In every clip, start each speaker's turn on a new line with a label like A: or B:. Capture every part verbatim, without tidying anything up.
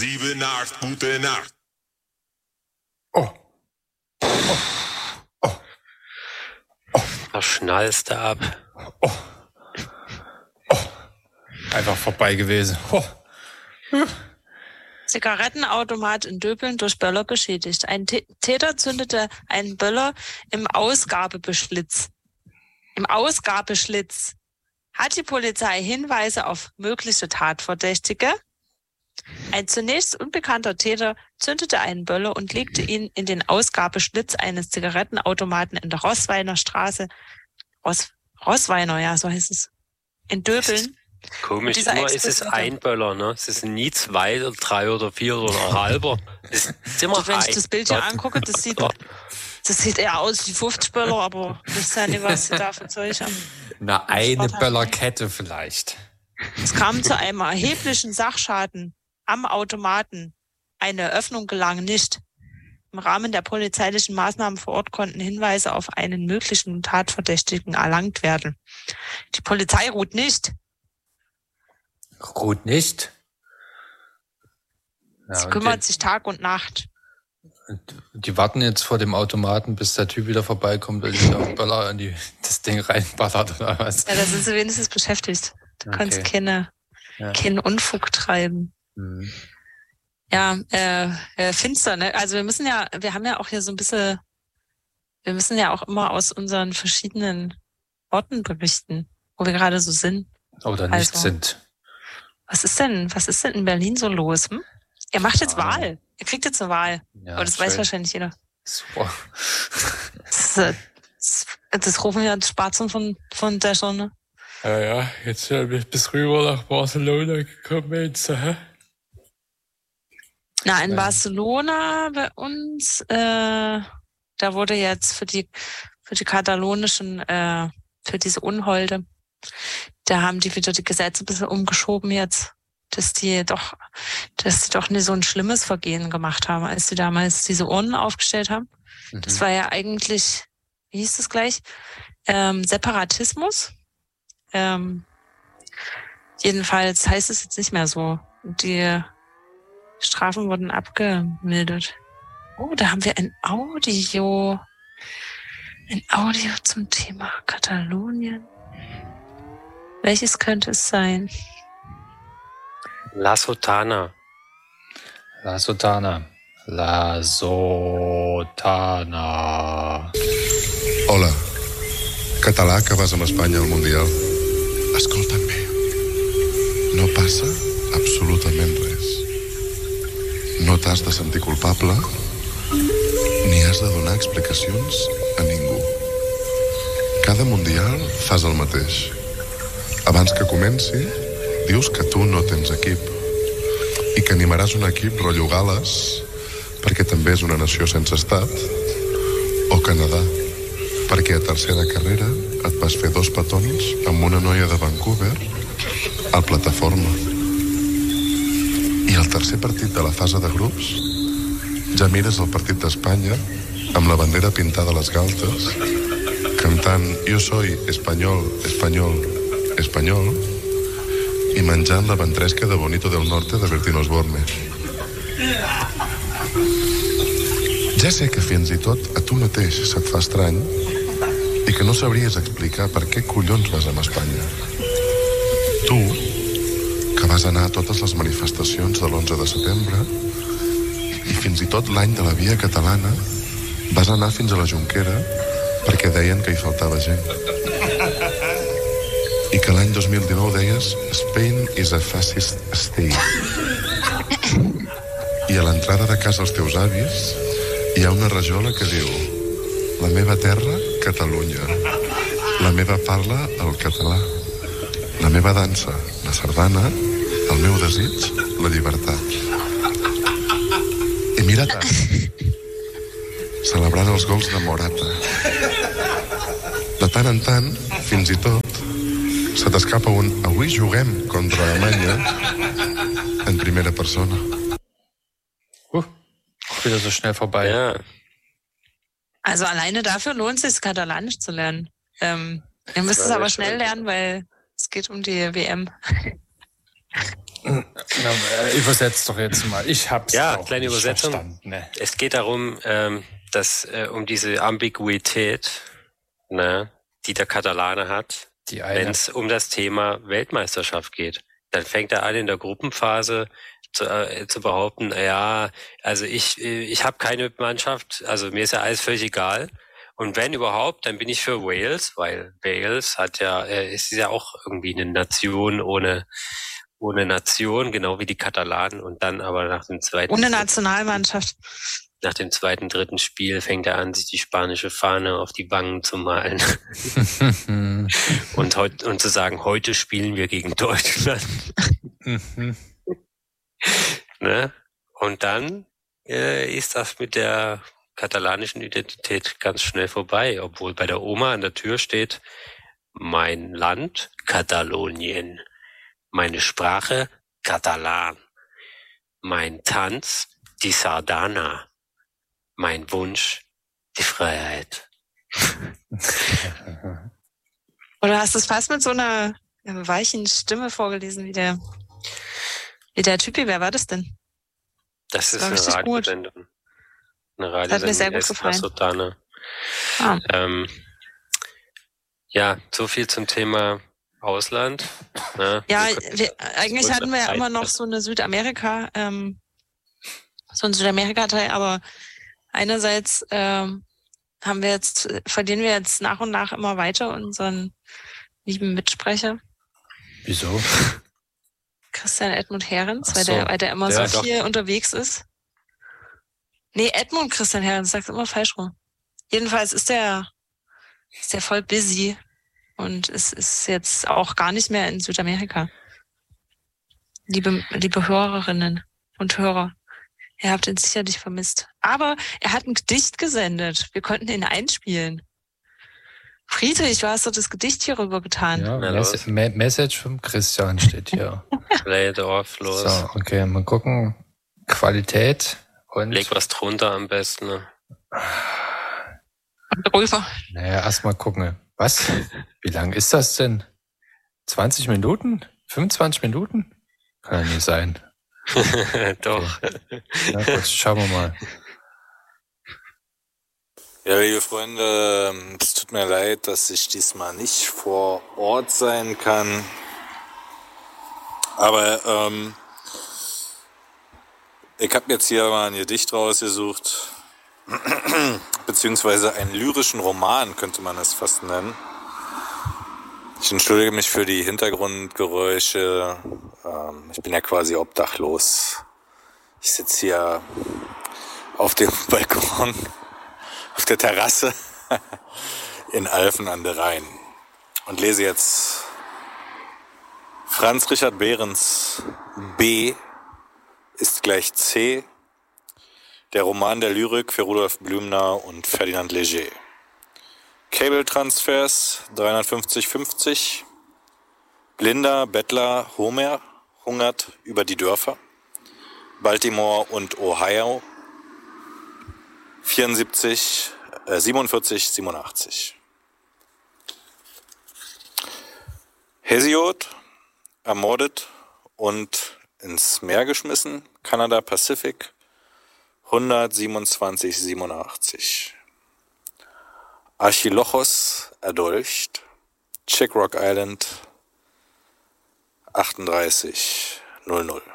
A: sieben, acht, gute Nacht.
B: Oh. Oh. Oh.
C: Oh. Da schnallst du ab.
B: Oh. Oh. Einfach vorbei gewesen. Oh. Hm.
D: Zigarettenautomat in Döbeln durch Böller beschädigt. Ein T- Täter zündete einen Böller im Ausgabeschlitz. Im Ausgabeschlitz. Hat die Polizei Hinweise auf mögliche Tatverdächtige? Ein zunächst unbekannter Täter zündete einen Böller und legte ihn in den Ausgabeschlitz eines Zigarettenautomaten in der Rossweiner Straße. Ross, Rossweiner, ja, so heißt es. In Döbeln.
C: Komisch, immer ist es ein Böller, ne? Es ist nie zwei oder drei oder vier oder ein halber. Es ist immer
D: und wenn
C: ein.
D: ich das Bild hier angucke, das sieht, das sieht eher aus wie fünfzig Böller, aber ich weiß ja nicht, was sie da für Zeug haben.
B: Na, eine Böllerkette vielleicht.
D: Es kam zu einem erheblichen Sachschaden am Automaten. Eine Öffnung gelang nicht. Im Rahmen der polizeilichen Maßnahmen vor Ort konnten Hinweise auf einen möglichen Tatverdächtigen erlangt werden. Die Polizei ruht nicht.
B: Ruht nicht? Ja,
D: Sie kümmert die, sich Tag und Nacht.
B: Die warten jetzt vor dem Automaten, bis der Typ wieder vorbeikommt, weil der Böller in die, das Ding reinballert oder was.
D: Ja, da sind sie wenigstens beschäftigt. Du okay. kannst keine, ja. keinen Unfug treiben. Mhm. Ja, äh, äh, finster, ne? Also wir müssen ja, wir haben ja auch hier so ein bisschen, wir müssen ja auch immer aus unseren verschiedenen Orten berichten, wo wir gerade so sind.
B: Oder nicht also, sind.
D: Was ist denn, was ist denn in Berlin so los? Hm? Ihr macht jetzt ah. Wahl. Ihr kriegt jetzt eine Wahl. Ja, aber das schön. Weiß wahrscheinlich jeder.
B: Super.
D: Das, das, das rufen ja die Spatzen von, von der Sonne.
B: Ja, ja, jetzt bin ich bis rüber nach Barcelona gekommen jetzt, hä?
D: Na, in Barcelona bei uns, äh, da wurde jetzt für die, für die katalonischen, äh, für diese Unholde, da haben die wieder die Gesetze ein bisschen umgeschoben jetzt, dass die doch, dass die doch nicht so ein schlimmes Vergehen gemacht haben, als die damals diese Urnen aufgestellt haben. Mhm. Das war ja eigentlich, wie hieß das gleich? Ähm, Separatismus. Ähm, jedenfalls heißt es jetzt nicht mehr so. Die Strafen wurden abgemildert. Oh, da haben wir ein Audio. Ein Audio zum Thema Katalonien. Welches könnte es sein?
C: La Sotana.
B: La Sotana. La Sotana.
E: Hola. Català que vas amb Espanya al Mundial. Escolta'm bé. No passa absolutament res. No t'has de sentir culpable ni has de donar explicacions a ningú. Cada Mundial fas el mateix. Abans que comenci, dius que tu no tens equip i que animaràs un equip rotllo Gal·les perquè també és una nació sense estat, o Canadà perquè a tercera carrera et vas fer dos petons amb una noia de Vancouver al plataforma. I el tercer partit de la fase de grups ja mires el partit d'Espanya amb la bandera pintada a les galtes cantant Yo soy español, español, espanyol i menjant la ventresca de Bonito del Norte de Bertín Osborne. Ja sé que fins i tot a tu mateix se't fa estrany i que no sabries explicar per què collons vas amb Espanya. Tu, que vas anar a totes les manifestacions de l'onze de setembre i fins i tot l'any de la Via Catalana vas anar fins a la Jonquera perquè deien que hi faltava gent. I que l'any dos mil dinou deies Spain is a fascist state. I a l'entrada de casa dels teus avis hi ha una rajola que diu la meva terra, Catalunya. La meva parla, el català. La meva dansa, la sardana. El meu desig, la llibertat. I mira tant, celebrant els gols de Morata. De tant en tant, fins i tot, se t'escapa un avui juguem contra Alemanya en primera persona.
B: Uh, wieder so schnell vorbei.
C: Ja.
D: Also alleine dafür lohnt es sich, Katalanisch zu lernen. Ähm, ihr müsst es aber schnell lernen, weil es geht um die W M.
B: Na, übersetzt doch jetzt mal. Ich hab's
C: Ja,
B: auch
C: kleine
B: nicht
C: Übersetzung.
B: verstanden. Ne?
C: Es geht darum, ähm, dass äh, um diese Ambiguität, ne, die der Katalane hat,
B: Die
C: wenn
B: eine.
C: es um das Thema Weltmeisterschaft geht. Dann fängt er an, in der Gruppenphase zu, äh, zu behaupten, ja, also ich ich habe keine Mannschaft, also mir ist ja alles völlig egal. Und wenn überhaupt, dann bin ich für Wales, weil Wales hat ja, äh, ist ja auch irgendwie eine Nation ohne ohne Nation, genau wie die Katalanen. Und dann aber nach dem zweiten
D: Ohne Nationalmannschaft.
C: nach dem zweiten, dritten Spiel fängt er an, sich die spanische Fahne auf die Wangen zu malen und heut, und zu sagen, heute spielen wir gegen Deutschland. Ne? Und dann äh, ist das mit der katalanischen Identität ganz schnell vorbei, obwohl bei der Oma an der Tür steht, mein Land, Katalonien, meine Sprache, Katalan, mein Tanz, die Sardana, mein Wunsch, die Freiheit.
D: Oder hast du es fast mit so einer äh, weichen Stimme vorgelesen, wie der, wie der Typi? Wer war das denn?
C: Das,
D: Das
C: ist
D: war
C: eine
D: richtig gut.
C: Radiosendung. Eine
D: Das hat mir sehr
C: Radiosendung
D: gut gefallen.
C: Sotana.
D: Ah.
C: Ähm, ja, so viel zum Thema Ausland. Ne?
D: Ja,
C: Wir können-
D: wir, eigentlich
C: größere
D: hatten wir ja immer
C: Zeit-
D: noch so eine Südamerika, ähm, so ein Südamerika-Teil, aber einerseits ähm, haben wir jetzt, verlieren wir jetzt nach und nach immer weiter unseren lieben Mitsprecher,
B: Wieso?
D: Christian Edmund Herrens,
B: Ach
D: weil,
B: so,
D: der, weil der immer
B: der
D: so
C: doch.
D: viel unterwegs ist. Nee, Edmund Christian Herrens, sag's immer falsch rum. Jedenfalls ist der, ist der voll busy und es ist jetzt auch gar nicht mehr in Südamerika. Liebe, liebe Hörerinnen und Hörer, ihr habt ihn sicherlich vermisst. Aber er hat ein Gedicht gesendet. Wir konnten ihn einspielen. Friedrich, du hast doch das Gedicht hier rüber getan.
B: Ja,
C: Na
B: Mes
C: los.
B: Me Message vom Christian steht hier.
C: Play it off, los.
B: So, okay, mal gucken. Qualität und.
C: Leg was drunter am besten. Ne?
D: Rüber.
B: Naja, erstmal gucken. Was? Wie lang ist das denn? zwanzig Minuten? fünfundzwanzig Minuten? Kann ja nicht sein.
C: Doch.
B: Na gut, schauen wir mal.
F: Ja, liebe Freunde, es tut mir leid, dass ich diesmal nicht vor Ort sein kann. Aber ähm, ich habe jetzt hier mal ein Gedicht rausgesucht, beziehungsweise einen lyrischen Roman, könnte man es fast nennen. Ich entschuldige mich für die Hintergrundgeräusche. Ähm, ich bin ja quasi obdachlos. Ich sitze hier auf dem Balkon, auf der Terrasse in Alphen an der Rhein und lese jetzt Franz Richard Behrens B ist gleich C, der Roman der Lyrik für Rudolf Blümner und Ferdinand Léger. Cable-Transfers dreihundertfünfzig fünfzig, blinder Bettler Homer hungert über die Dörfer, Baltimore und Ohio, vierundsiebzig, äh, siebenundvierzig, siebenundachtzig. Hesiod, ermordet und ins Meer geschmissen, Kanada Pacific, hundertsiebenundzwanzig, siebenundachtzig. Archilochos, erdolcht, Chick Rock Island, achtunddreißig, null null.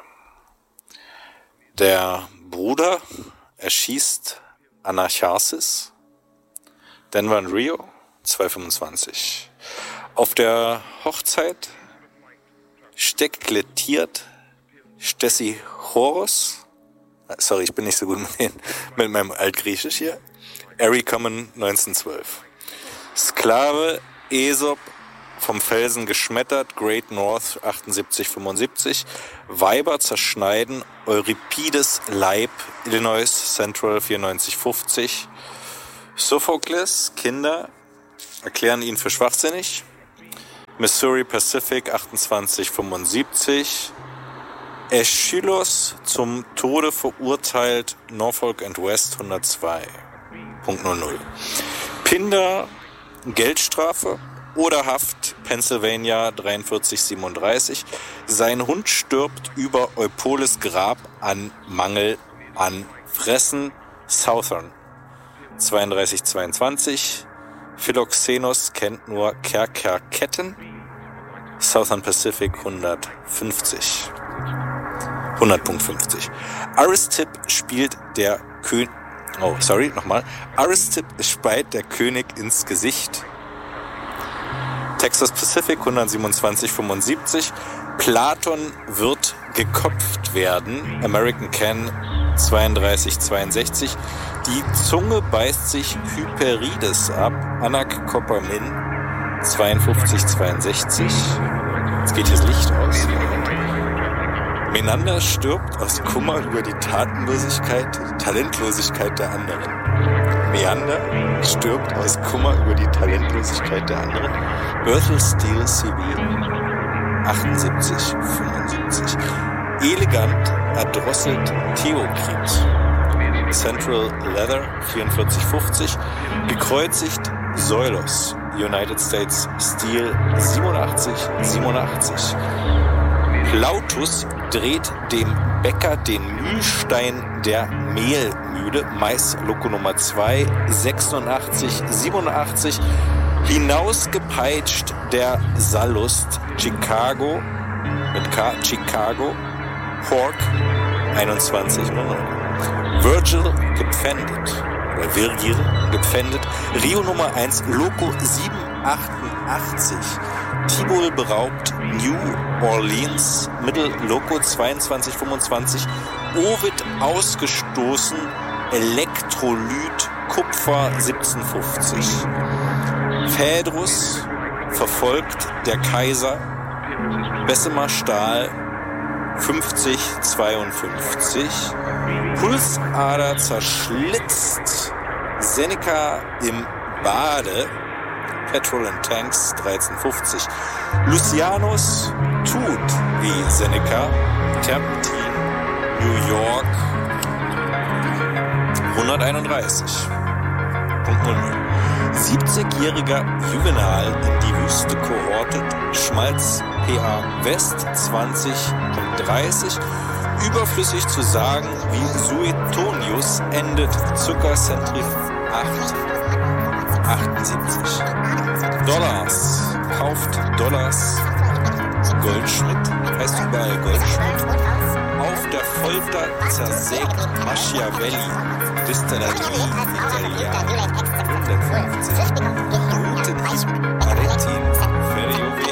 F: Der Bruder erschießt Anacharsis, Denver und Rio, zweihundertfünfundzwanzig. Auf der Hochzeit steklettiert Stesichoros, sorry, ich bin nicht so gut mit, den, mit meinem Altgriechisch hier, Erie Common neunzehnhundertzwölf. Sklave Aesop vom Felsen geschmettert, Great North achtundsiebzig fünfundsiebzig. Weiber zerschneiden, Euripides Leib, Illinois Central vierundneunzig fünfzig. Sophokles, Kinder erklären ihn für schwachsinnig. Missouri Pacific achtundzwanzig fünfundsiebzig. Aeschylus zum Tode verurteilt, Norfolk and West hundertzwei Punkt null null. Pindar, Geldstrafe, oder Haft, Pennsylvania dreiundvierzig siebenunddreißig. Sein Hund stirbt über Eupoles Grab an Mangel an Fressen. Southern zweiunddreißig zweiundzwanzig. Philoxenos kennt nur Kerkerketten. Southern Pacific hundertfünfzig. hundert Punkt fünfzig. Aristipp spielt der König. Oh, sorry, nochmal. Aristipp speit der König ins Gesicht. Texas Pacific hundertsiebenundzwanzig fünfundsiebzig. Platon wird geköpft werden. American Can zweiunddreißig zweiundsechzig. Die Zunge beißt sich Hyperides ab. Anakopamin zweiundfünfzig zweiundsechzig. Jetzt geht hier das Licht aus. Menander stirbt aus Kummer über die Tatenlosigkeit, Talentlosigkeit der anderen. Meander stirbt aus Kummer über die Talentlosigkeit der anderen. Berthold Steele C B achtundsiebzig fünfundsiebzig. Elegant erdrosselt Theokrit. Central Leather vierundvierzig fünfzig. Gekreuzigt Soilos. United States Steel siebenundachtzig siebenundachtzig. Plautus dreht dem Bäcker den Mühlstein der Mehlmühle, Maisloko Nummer zwei, sechsundachtzig siebenundachtzig. Hinausgepeitscht der Sallust, Chicago, mit K, Chicago, Pork, einundzwanzig null null. Virgil gepfändet, oder Virgil gepfändet, Rio Nummer eins, Loco sieben achtundachtzig. Tibol beraubt New Orleans, Mittel Loco zweiundzwanzig fünfundzwanzig. Ovid ausgestoßen, Elektrolyt, Kupfer siebzehnhundertfünfzig. Phaedrus verfolgt der Kaiser, Bessemer Stahl fünfzig zweiundfünfzig. Pulsader zerschlitzt, Seneca im Bade, Petrol and Tanks dreizehn fünfzig. Lucianus tut wie Seneca, Terpentin, New York hunderteinunddreißig. siebzigjähriger Juvenal in die Wüste kohortet, Schmalz P A West zwanzig dreißig. Überflüssig zu sagen, wie Suetonius endet Zuckercentrif acht achtundsiebzig. Dollars, kauft Dollars. Goldschmidt, heißt überall Goldschmidt. Auf der Folter zersägt Machiavelli, Distillerie Italiana hundertfünfzig. Guten